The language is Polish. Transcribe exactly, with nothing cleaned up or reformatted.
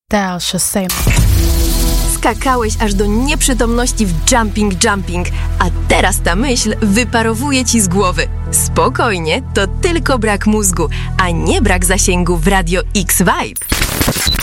Dalsze same. Skakałeś aż do nieprzytomności w jumping jumping, a teraz ta myśl wyparowuje ci z głowy. Spokojnie, to tylko brak mózgu, a nie brak zasięgu w Radio X Vibe.